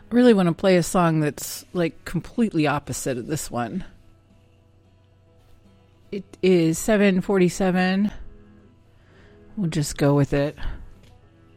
really want to play a song that's like completely opposite of this one. It is 7:47. We'll just go with it.